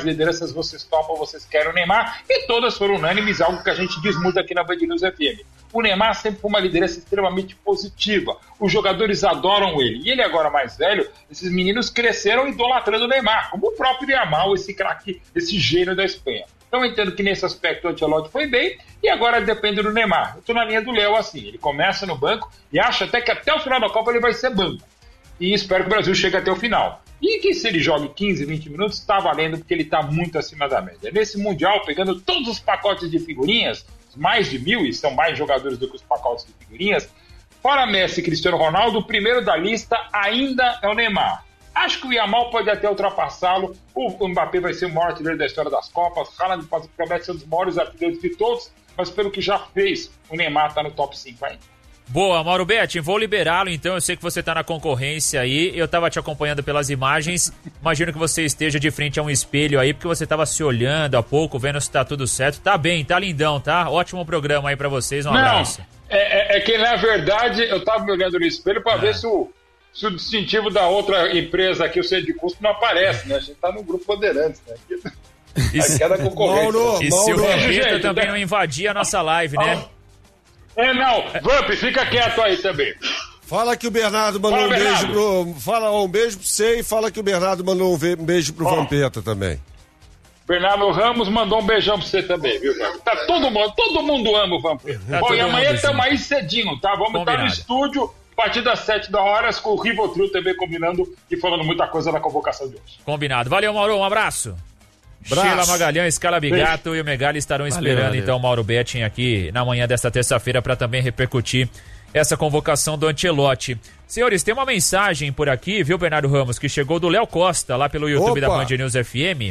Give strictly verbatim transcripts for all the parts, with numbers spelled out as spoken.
lideranças vocês topam, vocês querem o Neymar, e todas foram unânimes, algo que a gente diz muito aqui na Band News F M. O Neymar sempre foi uma liderança extremamente positiva, os jogadores adoram ele, e ele agora mais velho, esses meninos cresceram idolatrando o Neymar, como o próprio Yamal, esse craque, esse gênio da Espanha. Então eu entendo que nesse aspecto o Ancelotti foi bem, e agora depende do Neymar. Eu tô na linha do Léo assim, ele começa no banco e acha até que até o final da Copa ele vai ser banco. E espero que o Brasil chegue até o final. E que se ele jogue quinze, vinte minutos, está valendo, porque ele está muito acima da média. Nesse Mundial, pegando todos os pacotes de figurinhas, mais de mil, e são mais jogadores do que os pacotes de figurinhas, fora Messi e Cristiano Ronaldo, o primeiro da lista ainda é o Neymar. Acho que o Yamal pode até ultrapassá-lo, o Mbappé vai ser o maior artilheiro da história das Copas, o Haaland promete ser um dos maiores artilheiros de todos, mas pelo que já fez, o Neymar está no top cinco ainda. Boa, Mauro Betti, vou liberá-lo então, eu sei que você tá na concorrência aí, eu tava te acompanhando pelas imagens, imagino que você esteja de frente a um espelho aí, porque você tava se olhando há pouco, vendo se tá tudo certo, tá bem, tá lindão, tá? Ótimo programa aí pra vocês, um Não, abraço. É, é, é que na verdade eu tava me olhando no espelho pra ah. ver se o, se o distintivo da outra empresa aqui, o centro de custo, não aparece, né? A gente tá no grupo Bandeirantes, né? Aqui, aqui é da concorrência. Mauro, e Mauro, se o Vampeta também tá... não invadir a nossa live, né? Ah. É, não, Vamp, fica quieto aí também. Fala que o Bernardo mandou fala, um Bernardo. beijo pro... Fala um beijo pro você e fala que o Bernardo mandou um beijo pro oh. Vampeta também. Bernardo Ramos mandou um beijão pra você também, viu, Vamp? Tá todo mundo, todo mundo ama o Vampeta. Tá Bom, e amanhã estamos aí cedinho, tá? Vamos estar no estúdio, a partir das sete da hora, com o Rivotril também combinando e falando muita coisa na convocação de hoje. Combinado. Valeu, Mauro, um abraço. Braço. Sheila Magalhães, Calabigato e o Megali estarão valeu, esperando valeu. então o Mauro Betting aqui na manhã desta terça-feira para também repercutir essa convocação do Ancelotti. Senhores, tem uma mensagem por aqui, viu, Bernardo Ramos, que chegou do Léo Costa, lá pelo YouTube Opa. da Band News F M.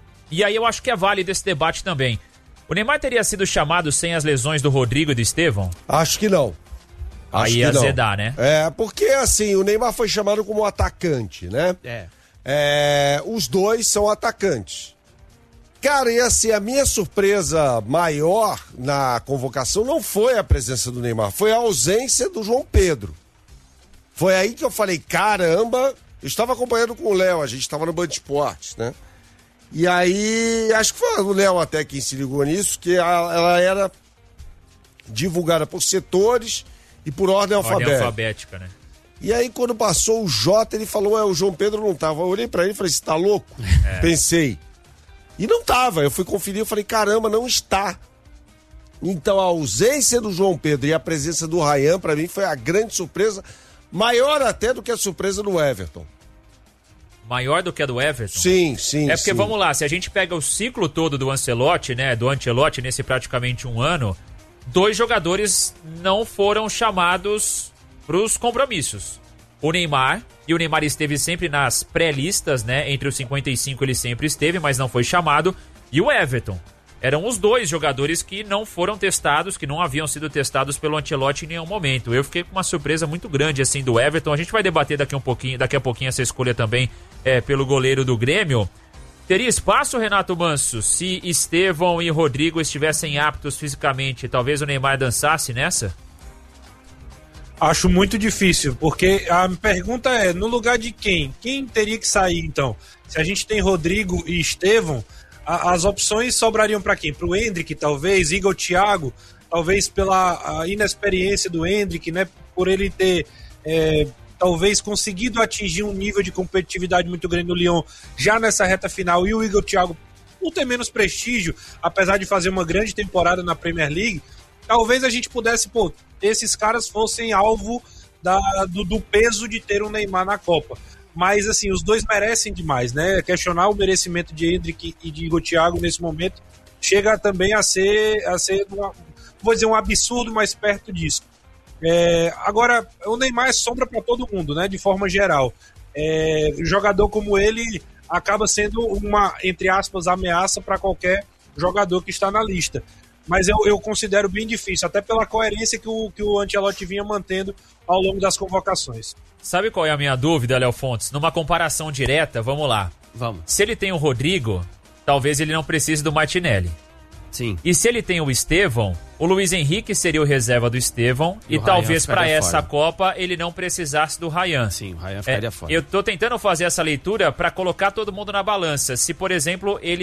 E aí eu acho que é válido esse debate também. O Neymar teria sido chamado sem as lesões do Rodrigo e do Estevão? Acho que não. Acho aí que ia não. azedar, né? É, porque assim, o Neymar foi chamado como atacante, né? É. é os dois são atacantes. Cara, e assim, a minha surpresa maior na convocação não foi a presença do Neymar, foi a ausência do João Pedro. Foi aí que eu falei, caramba, eu estava acompanhando com o Léo, a gente estava no Band Esportes, né? E aí, acho que foi o Léo até quem se ligou nisso, que ela era divulgada por setores e por ordem alfabética. Ordem alfabética, né? E aí, quando passou o Jota, ele falou, é, o João Pedro não tava. Eu olhei pra ele e falei, você tá louco? É. Pensei. E não tava, eu fui conferir, eu falei, caramba, não está. Então a ausência do João Pedro e a presença do Ryan, pra mim, foi a grande surpresa, maior até do que a surpresa do Everton. Maior do que a do Everton? Sim, sim, É porque, sim. vamos lá, se a gente pega o ciclo todo do Ancelotti, né, do Ancelotti nesse praticamente um ano, dois jogadores não foram chamados pros compromissos. O Neymar, e o Neymar esteve sempre nas pré-listas, né? Entre os cinquenta e cinco ele sempre esteve, mas não foi chamado. E o Everton. Eram os dois jogadores que não foram testados, que não haviam sido testados pelo Ancelotti em nenhum momento. Eu fiquei com uma surpresa muito grande, assim, do Everton. A gente vai debater daqui, um pouquinho, daqui a pouquinho essa escolha também é, pelo goleiro do Grêmio. Teria espaço, Renato Manso, se Estevão e Rodrigo estivessem aptos fisicamente? Talvez o Neymar dançasse nessa? Acho muito difícil, porque a pergunta é, no lugar de quem? Quem teria que sair, então? Se a gente tem Rodrigo e Estevão, a, as opções sobrariam para quem? Para o Endrick, talvez, Igor Thiago, talvez pela inexperiência do Endrick, né? Por ele ter, é, talvez, conseguido atingir um nível de competitividade muito grande no Lyon já nessa reta final, e o Igor Thiago, por ter menos prestígio, apesar de fazer uma grande temporada na Premier League, talvez a gente pudesse, pô, esses caras fossem alvo da, do, do peso de ter um Neymar na Copa. Mas, assim, os dois merecem demais, né? Questionar o merecimento de Endrick e de Igor Thiago nesse momento chega também a ser, a ser uma, vou dizer, um absurdo mais perto disso. É, agora, o Neymar é sombra para todo mundo, né? De forma geral. É, um jogador como ele acaba sendo uma, entre aspas, ameaça para qualquer jogador que está na lista. Mas eu, eu considero bem difícil, até pela coerência que o, que o Ancelotti vinha mantendo ao longo das convocações. Sabe qual é a minha dúvida, Léo Fontes? Numa comparação direta, vamos lá. Vamos. Se ele tem o Rodrigo, talvez ele não precise do Martinelli. Sim. E se ele tem o Estevão, o Luiz Henrique seria o reserva do Estevão e, e talvez para essa fora. Copa ele não precisasse do Ryan. Sim, o Ryan ficaria é, fora. Eu tô tentando fazer essa leitura para colocar todo mundo na balança. Se, por exemplo, ele